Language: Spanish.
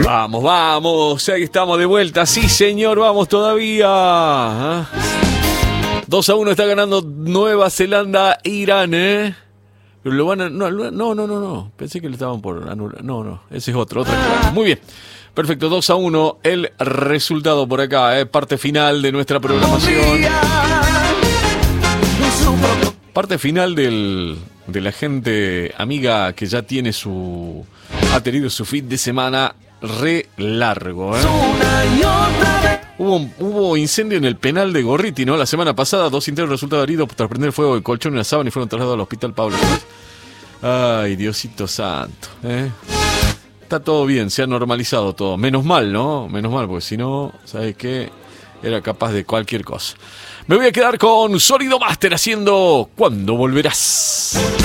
Vamos, vamos, ya que estamos de vuelta. Sí, señor, vamos todavía. 2-1 está ganando Nueva Zelanda, Irán, ¿eh? Pero lo van a... No. Pensé que le estaban por anular. No. Ese es otra clave. Muy bien. Perfecto, 2-1 el resultado por acá, parte final de nuestra programación. Parte final de la gente amiga que ya ha tenido su fin de semana re largo, ¿eh? Hubo incendio en el penal de Gorriti, ¿no? La semana pasada, 2 internos resultaron heridos tras prender fuego de colchón y una sábana y fueron trasladados al hospital Pablo. Ay, Diosito santo, ¿eh? Está todo bien, se ha normalizado todo. Menos mal, ¿no? Menos mal, porque si no, ¿sabes qué? Era capaz de cualquier cosa. Me voy a quedar con Sonido Master haciendo ¿Cuándo volverás?